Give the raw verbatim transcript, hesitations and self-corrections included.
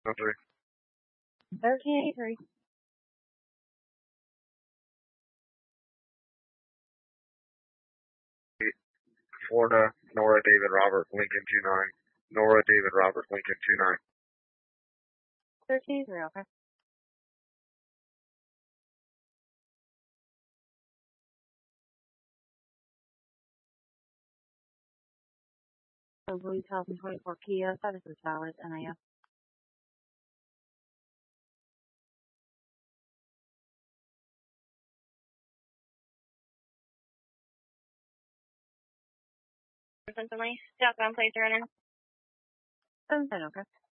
No three. thirteen eighty-three. Florida, Nora David Robert Lincoln two nine. Nora David Robert Lincoln two nine. thirteen eighty-three, okay. So Blue two thousand twenty-four Kia, that is valid, N I S. Something, Southbound plates running. seven ten, okay.